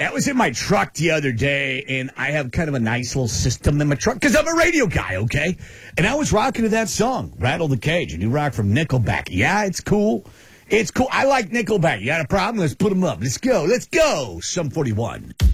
That was in my truck the other day, and I have kind of a nice little system in my truck because I'm a radio guy, okay? And I was rocking to that song, Rattle the Cage, a new rock from Nickelback. Yeah, it's cool. It's cool. I like Nickelback. You got a problem? Let's put them up. Let's go. Let's go. Sum 41.